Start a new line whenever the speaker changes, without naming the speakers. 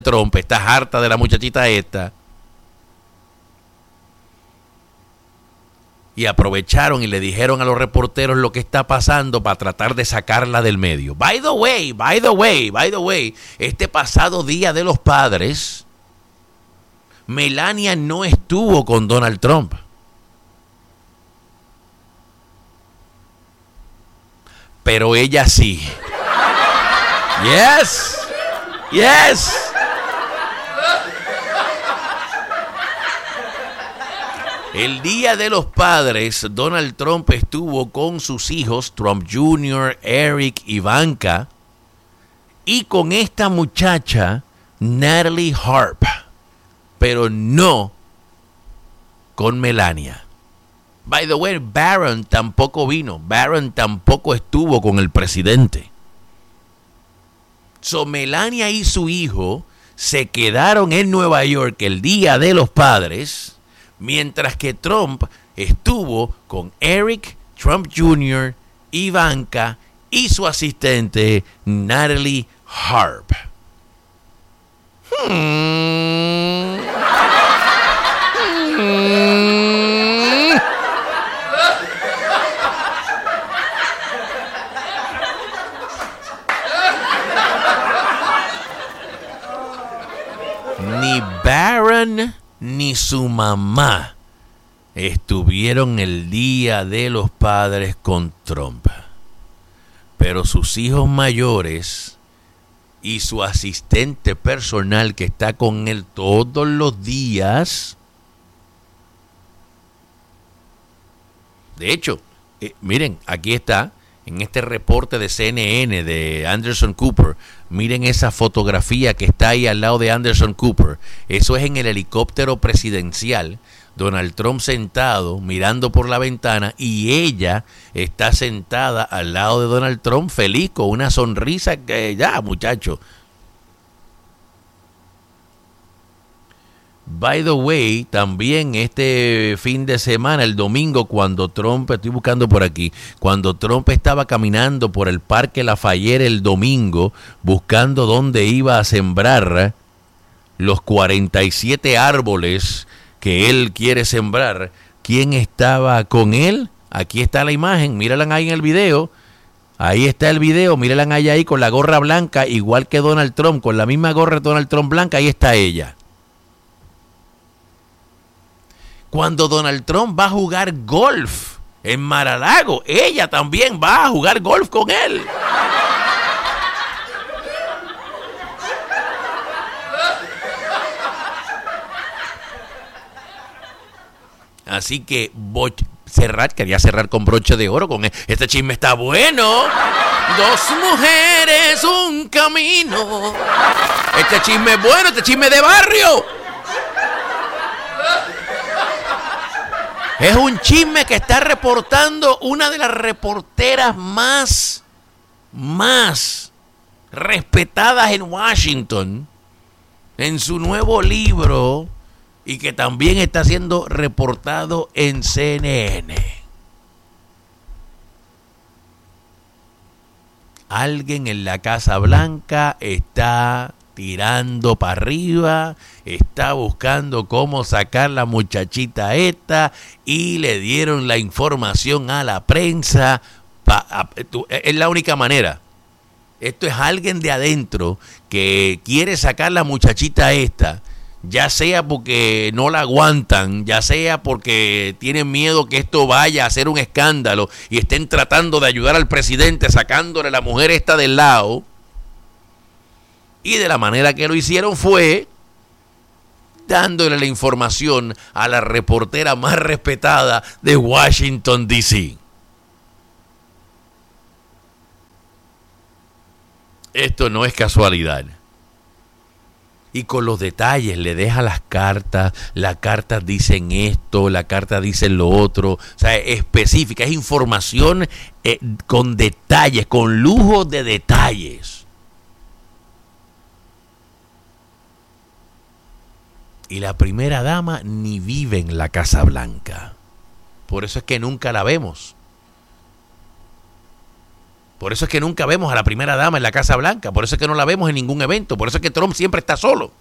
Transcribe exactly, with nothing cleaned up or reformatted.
Trump, estás harta de la muchachita esta. Y aprovecharon y le dijeron a los reporteros lo que está pasando para tratar de sacarla del medio. By the way, by the way, by the way, este pasado Día de los Padres, Melania no estuvo con Donald Trump. Pero ella sí. Yes. Yes. El Día de los Padres, Donald Trump estuvo con sus hijos, Trump junior, Eric, Ivanka, y con esta muchacha, Natalie Harp, pero no con Melania. By the way, Barron tampoco vino, Barron tampoco estuvo con el presidente. So, Melania y su hijo se quedaron en Nueva York el Día de los Padres, mientras que Trump estuvo con Eric, Trump junior, Ivanka y su asistente Natalie Harp. Hmm. Hmm. Ni Barron ni su mamá estuvieron el Día de los Padres con Trump. Pero sus hijos mayores y su asistente personal que está con él todos los días. De hecho, eh, miren, aquí está, en este reporte de C N N de Anderson Cooper, miren esa fotografía que está ahí al lado de Anderson Cooper. Eso es en el helicóptero presidencial. Donald Trump sentado, mirando por la ventana, y ella está sentada al lado de Donald Trump, feliz, con una sonrisa que ya, muchacho. By the way, también este fin de semana, el domingo, cuando Trump, estoy buscando por aquí, cuando Trump estaba caminando por el Parque Lafayette el domingo, buscando dónde iba a sembrar los cuarenta y siete árboles que él quiere sembrar, ¿quién estaba con él? Aquí está la imagen, míralan ahí en el video. Ahí está el video, míralan ahí, ahí con la gorra blanca, igual que Donald Trump, con la misma gorra de Donald Trump blanca, ahí está ella. Cuando Donald Trump va a jugar golf en Mar-a-Lago, ella también va a jugar golf con él. Así que bo- cerrar, quería cerrar con broche de oro con él. Este chisme está bueno. Dos mujeres, un camino. Este chisme es bueno, este chisme de barrio. Es un chisme que está reportando una de las reporteras más, más respetadas en Washington, en su nuevo libro, y que también está siendo reportado en C N N. Alguien en la Casa Blanca está tirando para arriba, está buscando cómo sacar la muchachita esta, y le dieron la información a la prensa. Pa, a, tu, es la única manera. Esto es alguien de adentro que quiere sacar la muchachita esta, ya sea porque no la aguantan, ya sea porque tienen miedo que esto vaya a ser un escándalo y estén tratando de ayudar al presidente sacándole la mujer esta del lado. Y de la manera que lo hicieron fue dándole la información a la reportera más respetada de Washington, D C Esto no es casualidad. Y con los detalles le deja las cartas, las cartas dicen esto, la carta dice lo otro, o sea, específica, es información eh, con detalles, con lujo de detalles. Y la primera dama ni vive en la Casa Blanca. Por eso es que nunca la vemos. Por eso es que nunca vemos a la primera dama en la Casa Blanca. Por eso es que no la vemos en ningún evento. Por eso es que Trump siempre está solo.